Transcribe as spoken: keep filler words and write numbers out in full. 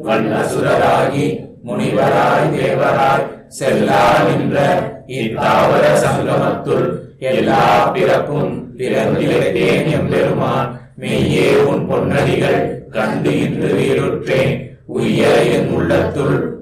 வல்லசுரராகி முனிவராய் தேவராய் செல்லா நின்ற இத்தாவர சங்கமத்துள் எல்லா பிறப்பும் பிறந்திழைத்தேன் எம்பெருமான். மெய்யே உன் பொன்னடிகள் கண்டு இன்று வீருற்றேன். உய்ய என் உள்ளத்துள்